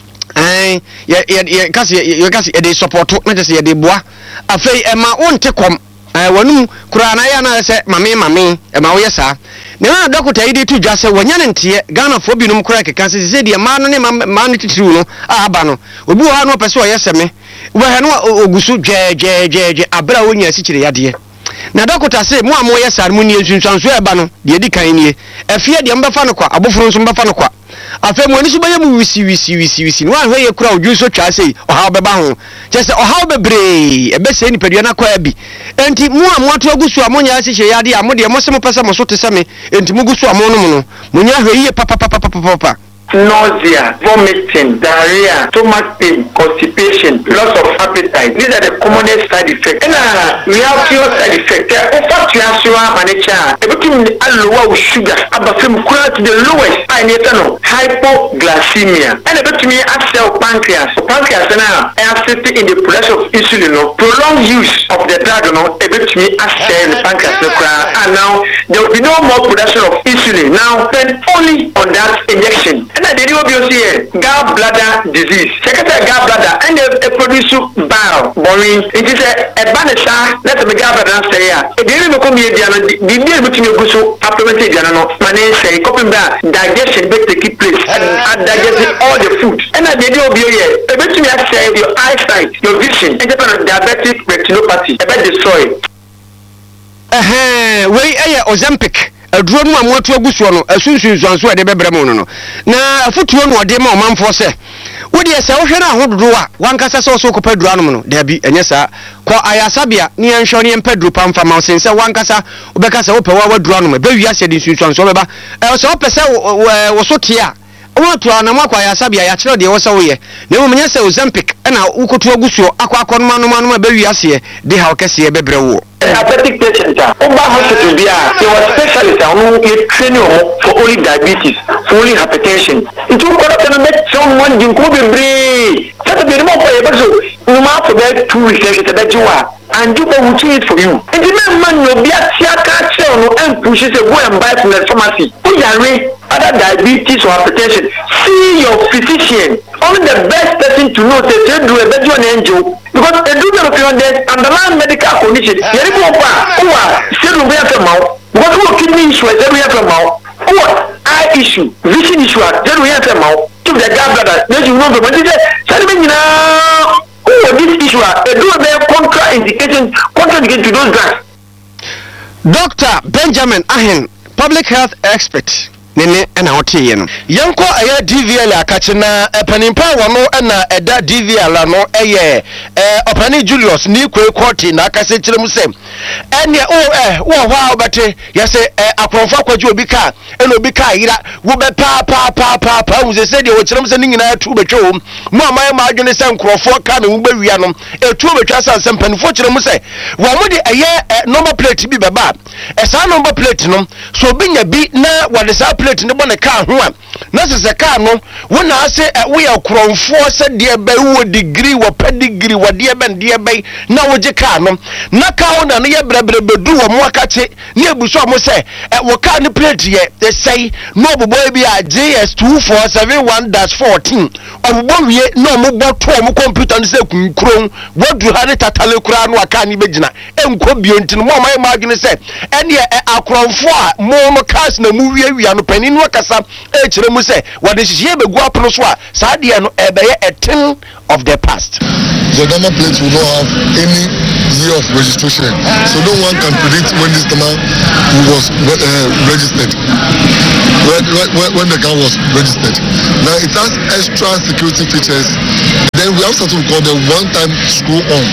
yɛkase yɛde support na kyɛ sɛ yɛde boa afei ɛma wonte kɔm wɔnum kura na ya na sɛ mame ɛma woyɛ saa na dɔkota yi de to dwa sɛ wɔnya ne nteɛ Ghanafoɔ binom kura keka sɛ deɛ maa no ne maa no titiriw no a aba no obi wɔ ha no pɛ sɛ ɔyɛ sɛme wobɛhɛ no ogusu gyɛgyɛgyɛgyɛ abere a wonya asikyire yadeɛ na dɔkota sɛ mo a moyɛ saa no mu nie nsunsuanso ɛba no deɛ di kan nie afie deɛ mbɛfa no kwa aboforo nso mbɛfa no kwa afei mo ani so bɛyɛ mu wisi no ahwɛ yɛ kura odwu so twa sɛ ɔhaw bɛba ho kyɛ sɛ ɔhaw bebree ɛbɛsɛ nipadua no akɔ abi enti mo a mo ato agusu a mo nya asikyire yadeɛ a mo deɛ mo sɛ mo pɛ sɛ mo so te sɛ me enti mo gusu a mo nom no mo nya ahwɛ yie papapapapapa nausea, vomiting, diarrhea, stomach pain, constipation, loss of appetite. These are the commonest side effects. And we have few side effects. Everything lower sugar, about from to the lowest. I need to know hypoglycemia. And about me, cell pancreas. Pancreas now assisting in the production of insulin. Prolonged use of the drug. About me, cell pancreas. And now there will be no more production of insulin. Now depend only on that injection. And the obviously gallbladder disease. Secretary gallbladder and they produce bile boring. It is a banisha. Let the gallbladder say ya. If you don't come here, the deal between your guso supplementary diano, money say coping back digestion make take place and digesting all the food. And the idea of your year, eventually I say your eyesight, your vision, and diabetic retinopathy, about destroy. Wei Ozempic. Aduro no amoto agusuo no asunsunsuanso a de bebrem no na afutuo no ode ma omanfo se wo de se wo hwe na ahododo a wankasa se so kopa duro no da bi enye saa ko ayasabia ne enhwe ne empaduro pamfa ma se wankasa obeka se wo pe wa duro no be wiase de sunsuanso beba se wo pe se wo so te a woto na makwa ayasabia ya kire de wo se wo ye na mo nya se Ozempic na wokoto agusuo akwa no ma be wiase de ha okese bebre wo diabetic patient over hospital there was specialists who training for only diabetes, for only hypertension. It will make someone drink be that's the more for you must forget 2 weeks that you are and you will change it for you. And the man will be a and pushes a go and buy from the pharmacy. Other diabetes or hypertension, see your physician. Only the best person to know that they do a better angel because they do not underline medical condition. Yeri ko pa uwa seru be afa mawo because wo kidney issue seru ya afa mawo uwa eye issue vision issue seru ya afa mawo to the gallbladder let you know the but say seru be nyina uwa this issue they do a contraindication to those drugs. Dr. Benjamin Ahen, public health expert nene na wote no yanko aya DVL akache na panimpa wono na eda DVL no eye opani Julius ni kwekoti na akase kire mu se ene wo hwa obate yese akronfo akwaji obi ka ena obi ka yira wo be pa wo se de wo kire mu se nyina atu betwo mu amaye ma adwene se nkrofo ka na wo be wia no etu betwa sanse panimfo kire mu se wo mo de eye number plate bi beba esa number plate no so binya bi na wade sa plate ne bone ka ho a na se ka no wona ase we akronfo se de be wo degree wo pedigree wo de ben de be na wo je ka no na ka ho na no ye brebrebedu wo mo akache ne ebuso mo se wo ka ne plate ye sei no bobo bi a JS2471-14 obobo wie no mo boto mo computer no se kunkron wodu ha ne tatale kura no aka ni begina enko bionti no mo mai magine se ene akronfo a mo no cars na mu wiawia no pani no kasa e kire mu se wade hihie begu apono so a saa de no ebeye a thing of the past. The number plate will not have any year of registration, so no one can predict when this number was registered, when the car was registered. Now it has extra security features. Then we have something called the one-time screw-on.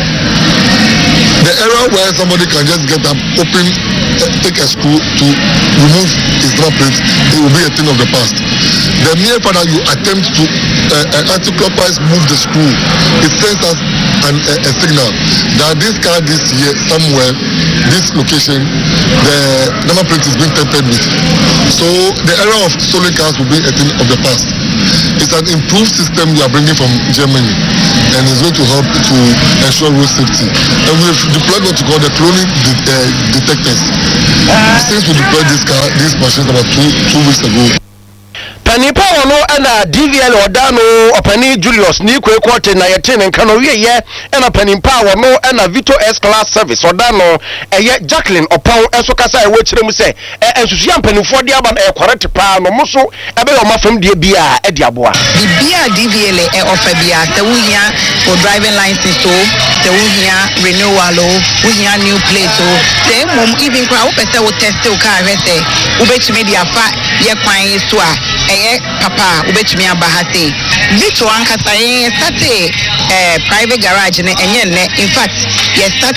The era where somebody can just get up, open, take a screw to remove his number plate, it will be a thing of the past. The mere fact that you attempt to anti-clockwise move the screw, it sends us a signal that this car this year somewhere, this location, the number plate is being tampered with. So the era of stolen cars will be a thing of the past. It's an improved system we are bringing from Germany, and it's going to help to ensure road safety. And we've deployed what we call the cloning detectors. Since we deployed these machines about two weeks ago. Panipa wono ana DVL odano opani Julius ni kwekwote na yetene nkano wiye ena panipa wono ana Vito S class service odano eye Jacqueline opon enso kasa ewe kire mu se ensusu ya mpanifo de aba na correct pa no muso ebe yo mafam de bia e de aboa bia DVL offer bia se wuhia for driving license so se wuhia renewal o wuhia new plate o se mom even kwa wo pese wo test o car rete wo betime dia fa ye kwan so a papa ubetumi abahate Vito ankasa start private garage ne enye in fact ye start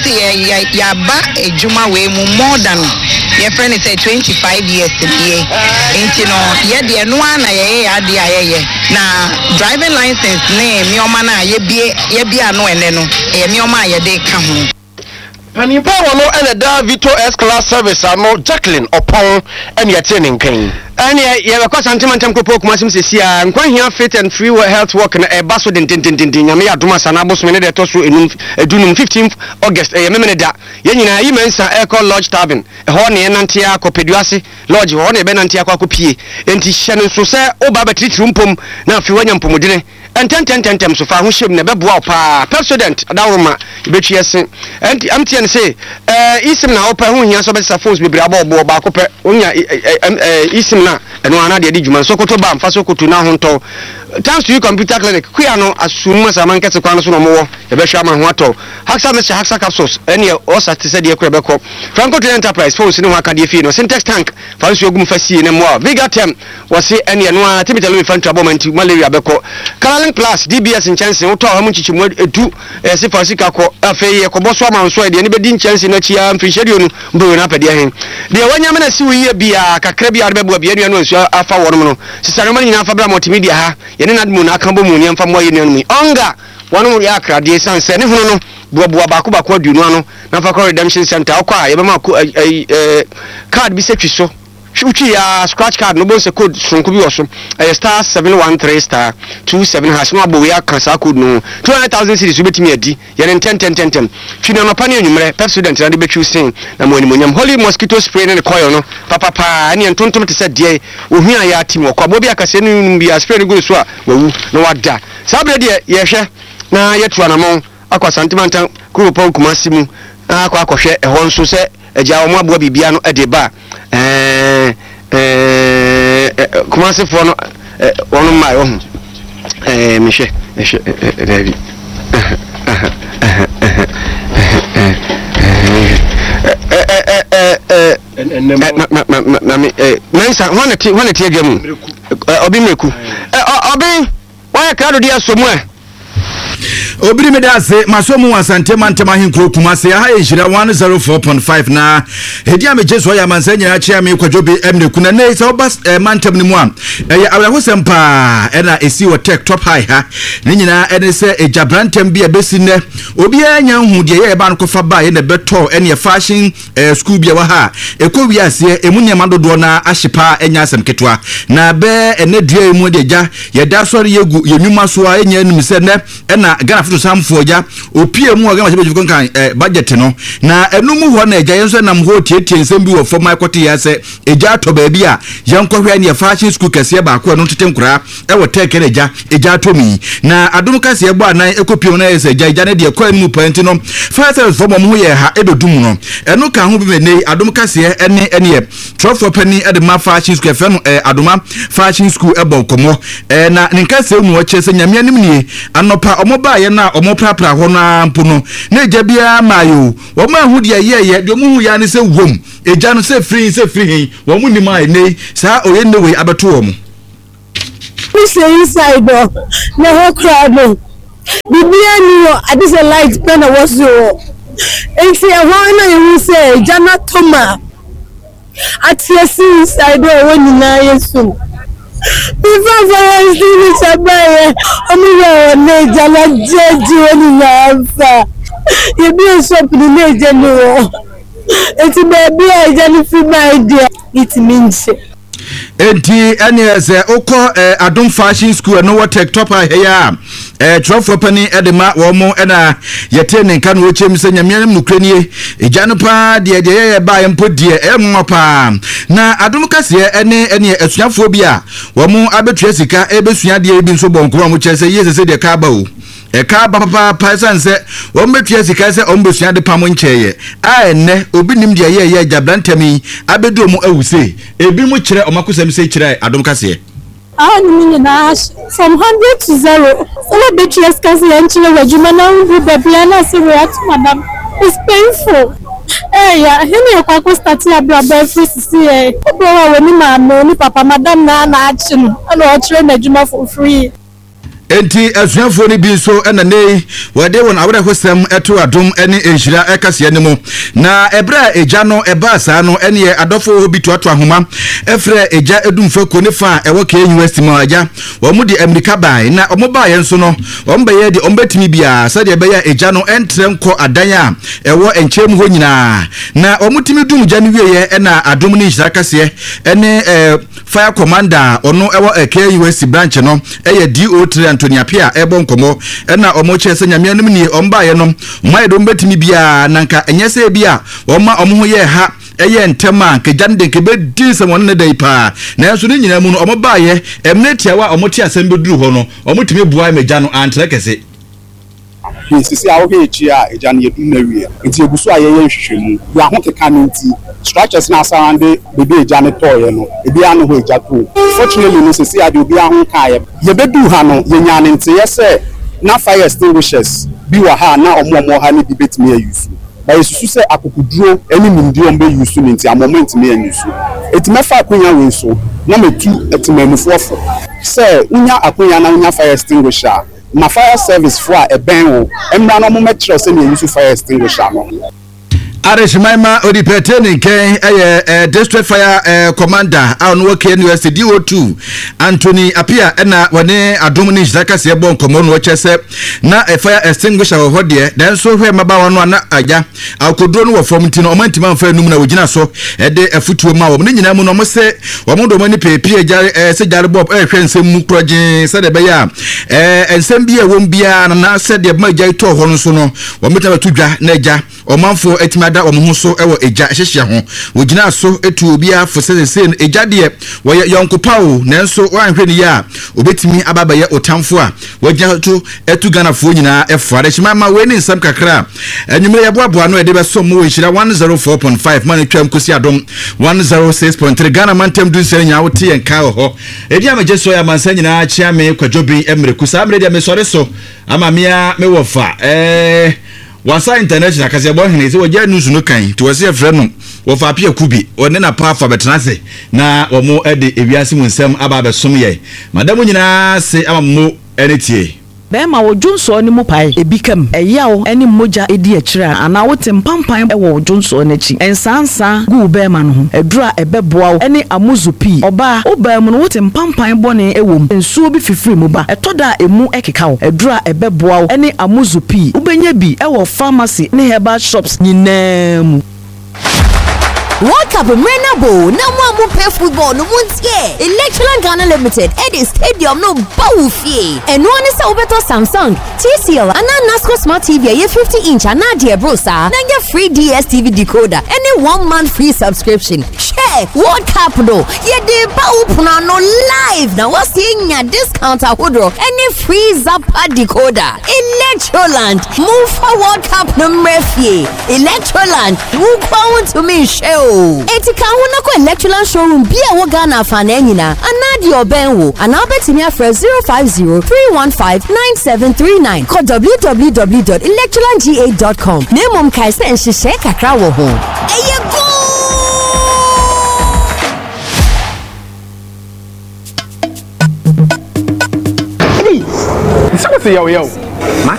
ya ba ejuma we mu more than your friend say 25 years here enti no ye de no na ye ade ayeye na driving license ne mi oma na ye bia no ene no mi oma ye de ka ho Panipa wono ene da Vito S class service ano Jacqueline opon ene yetene nkan ene ye be kwa santimantem kopo kuma sim sesia nkwan hia fit and free health work na e baso den nyame ya doma sana boso ne de to so enum 15th August ye memene da ye nyina yi mensa Eco Lodge Tavern ho ne nante akopeduase lodge ho ne be nante akopie enti hye ne so se oba betritri mpom na afi wanya mpomodine enten so fa ho hyem ne beboa pa president adawoma betwi ese enti amtian say isim na opa ho hia so be sa phones bibira bo ba ko pe onya isim na eno ana de djuma so koto ba mfa so koto na ho nto thanks to you computer clinic kuya no asuma sa mankete kwa no so no mo e be hwa ma ho ato haksa capsules ene o satisfied de ekura be ko Franco Enterprise phones ne ho aka de fie no Syntex tank fa so ogum fa sie ne mo Vigatem wose ene no a timitalo mi fan trouble manti malaria be ko Carolyn Plus DBS in chance wo to ha mu chichi mu edu se fa sika ko afei ko boso ma nso de ne be din chance na chia mfihyerio no mbo na pade ahen de wanya mena si wo yie bia kakra bia de be bia no nso afa wono no sisare mani na afa bra multimedia ha yene na mu na akambo mu ne mfa mo ye ne no onga wono ya akra de sanse ne hono no boa bako aduno ano na fa redemption center akwa ye be ma card bi setwi so Shuchi ya scratch card no bonse code sonko bi woso star 713 star 27 hash no abo ya kansa code no 200,000 cedis ubetimi adi ye 10 twina no pani anwumre president na de betwi sin na mo animonyam holy mosquito spray ne coil no papa ne ntontom te se de ohua ya team okwa bo bi akase no bi spray ne go so a wawu no wada sabre de ye hwe na ye tuana mo akwa sentimental kuro pon kumasi mu akwa akohwe ehon so se agya omo abo bibia no ede ba commencez pour on mai Michel David Mensa when it again obi meku obi why crowd dia somu Obiri medase masomu asante mantema hinkro kumase ha ejira 104.5 na hedi amejeso ya mansanya ya chia me kwadwobe emneku na nei se obas mantem ni mu a awrahosempa ena esi wo tech top high ha ni nyina ene se ejabrantem bia besi ne obi anya hu de ye ba no kofa ba ye ne beto ene fashion school bia wa ha ekowiase emunyema dodo na ahyepa enya asem ketwa na be ene dua emu de ja ye da sori yegu yenuma so a enya enum se ne ena Ghana futu samfoja opie mu Ghana chebe kan budget no na enum ho na eja yenso nam ho tietie nsem bi wo for my kwoti ya se eja to ba bi a yankɔhwe ne fashion school kase ba ko no tetenkura e wo teke ne eja to mi na adum kase bo anan ekopie na ese eja ne de ko enu panti no first for mo ye ha edodum no enu kan ho bi ne adum kase ene trofo pani e de ma fashion school fe no aduma fashion school e bon komo na nkase mu wo chese nyame anim nie anopa omoba ye na omoprapra ho na mpo no na eja bia mayo wo ma hu de ye de mu hu ya ne se wom eja no se free wo mu ni mai nei sa oye ne we abeto wo mu we say inside no ho crowd no bibia ni yo adise light pen was yo ense e ho na you say jana toma atiesi inside wo ni na yesu before for you sabaye omiwe ne jala jeji woni na afa you be shop ni neje ni wo eti baby I just feel my idea it means enti ene se okọ adum fashion school no what top here trofo pani edema wo mo ena yete ne nka no ochem se nyamianam nukranie ejanu pa de ye ba empo de emmopa na adum kase ene asuafo bi a wo mo abetua sika ebesua de bi nso bonko mo chese yese se de ka ba o eka papa pasanse wo metua sika se ombesua de pamo ncheye a enne obi nim de ye jabrantami abedu mu awuse ebi mu kire omakosam se kire adom kase from 100 to 0 so be cheers kase enchile wajuma na ndu bebiana se react madam it's painful yeah hini kwa start ya brother free see obo wa ni ma ni papa madam na achi no ana o kire na juma for free enti asuafo ni bi so ena nei wade won awre hosem eto adom ene enhira ekase ne mu na ebra eja no eba sa no ene adofo obi to ahoma efre eja edumfa konifa ewo ka university ma aja wo mu di america bai na omo ba ye nso no omba ye di ombetimi bia sa de beya eja no entre nko adan a ewo enchem ho nyina na omutimi dum ja ne wiye ena adom ni enhira kase ene fire commander ono ewo ka university branch no eye DO3 Anthony Apia ebon komo na omoche se nyamianum ni omba ye no mai do mbetimi bia nanka enyese bia oma omho ye ha eye ntema ke jande ke bedi se won ne dai pa na enso ni nyina mu no omoba ye emnetia wa omoti asem beduru ho no omotimi bua meja no antre kese sisi awo ke chi a eja ne yedu na wie nti egusu aye ye nhwehwemu ya ho keka no nti structures na asande bebe eja ne toye no ebi anu ho eja to fortunately no sisi ade obi ahun ka ye bedu ha no ye nya ne nti ye se na fire extinguishers bi wa ha na omo ha ne bi betimi ayusu ba yesusu se akokuduro eni mindi ombe yusu nti a moment me anyusu etimefa akonya we so na metu etimamufofo se unya akonya na unya fire extinguisher my fire service for a ben emra no mo metro se na use fire extinguisher no Arishmaima odipeteni ken district fire commander on work university DO2 Anthony Apia na wane adom ni zaka se bon komo no chese na fire extinguisher ho de den so hwe maba wano na aja akodro no wo from ti no omantima fa num na wogina so de afutuo ma wo ne nyina mu no mo se wo mo do mani pepi aja se jare bob hwe nsem mu proje se de be ya ensem bia won bia na se de ma aja to ho no so no wo metaba tudwa na aja omanfo etimada omho so ewo eja hyehye ho wogina so etu obi afo sesen eja de wo yonkopawo nanso wanhwe ne ya obetimi ababaye otamfo a wogina to etu Ghana fo nyina efare himama we ni nsam kakra enwumre yeboaboa no ede beso mo hira 104.5 man twam kosi adom 106.3 Ghana mantem du nsere nya wote yenka ho edi amajeso ya mansa nyina chia me kwadwobi emre kusa amre de me sore so ama mia me wofa Wasa international kasi abo hene se wogya news no kan to wase afre no fa pia kubi one na pa fa betenase na omo e de ewiase mu nsem aba besom ye madam nyina se amammo enetie Bema wo Johnson ni mu pai ebikam eyawo eni moja edi akira ana wote mpampan e wo Johnson n'achi ensansa gu bema no ho edura ebeboa eni amuzupi oba obam no wote mpampan bone ewom ensuo bi fifiri mu ba etoda emu ekeka wo edura ebeboa eni amuzupi ubenya bi e wo pharmacy ne herbal shops nyinam World Cup Renabo, no one play football, no one's here. Electroland Ghana Limited, Eddie Stadium, no Bawufi. And one is over to Samsung, TCL, and NASCO Smart TV, a 50-inch, and Nadia Brosa, and your free DSTV decoder, and a 1 month free subscription. Check World Cup, no. Yeah, the Bawupuna no live. Now, what's seeing a discount at Woodrow, and a free Zappa decoder. Electroland, move for World Cup no Murphy. Electroland, move on to me, show. Etika wona ko Electroland showroom bia wo Ghana fa na nyina anadi obenwo ana betimi afre 050-315-9739 ko www.electrolandga.com nemom kai se nhihye kakra wo ho eye go Hey, so say yo. Ma